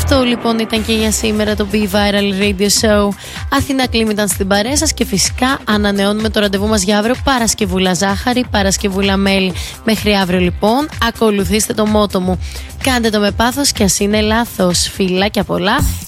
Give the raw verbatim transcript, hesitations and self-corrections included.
Αυτό λοιπόν ήταν και για σήμερα το Be Viral Radio Show. Αθηνά Κλίμ ήταν στην παρέα σας και φυσικά ανανεώνουμε το ραντεβού μας για αύριο. Παρασκευούλα ζάχαρη, Παρασκευούλα μέλι. Μέχρι αύριο λοιπόν, ακολουθήστε το μότο μου. Κάντε το με πάθος και ας είναι λάθος. Φιλάκια πολλά